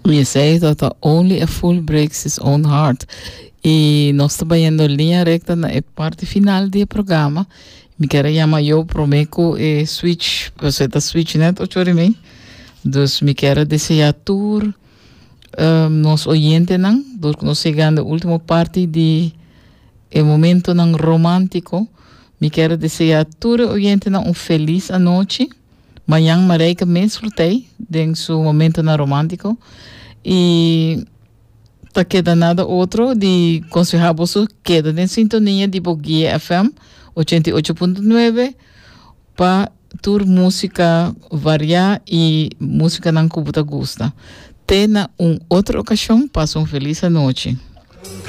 We say that only a fool breaks his own heart. E nós trabalhando em linha recta na parte final do programa. Me quero chamar eu prometo switch, você está switch, né? Tô chorando. Dus me quero desejar tour nos oyentes não, porque nós chegando a última parte de momento não romântico. Me quero desejar tour oyentes não feliz a noite. Manhã mareika desfrutei de seu momento não romântico e tá queda nada outro de aconselhar você queda em sintonia de Boguia FM 88.9 para tour música variar e música não que você gosta. Tenha outra ocasião, passa feliz noite.